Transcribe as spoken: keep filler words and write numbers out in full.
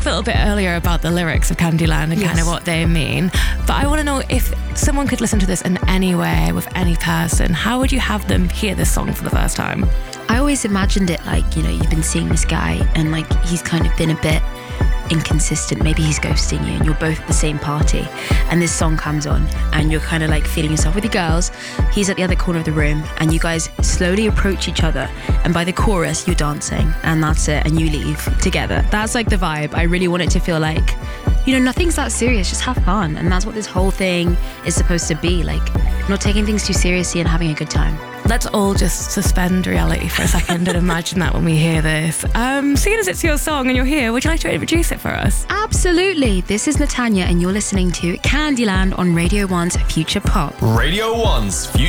talked a little bit earlier about the lyrics of Candyland and yes. kind of what they mean, but I want to know if someone could listen to this in any way with any person, how would you have them hear this song for the first time? I always imagined it like, you know, you've been seeing this guy and like he's kind of been a bit inconsistent, maybe he's ghosting you and you're both at the same party and this song comes on and you're kind of like feeling yourself with your girls, he's at the other corner of the room and you guys slowly approach each other and by the chorus you're dancing and that's it and you leave together. That's like the vibe. I really want it to feel like, you know, nothing's that serious, just have fun, and that's what this whole thing is supposed to be, like not taking things too seriously and having a good time. Let's all just suspend reality for a second and imagine that when we hear this. Um, seeing as it's your song and you're here, would you like to introduce it for us? Absolutely. This is Natanya and you're listening to Candyland on Radio one's Future Pop. Radio one's Future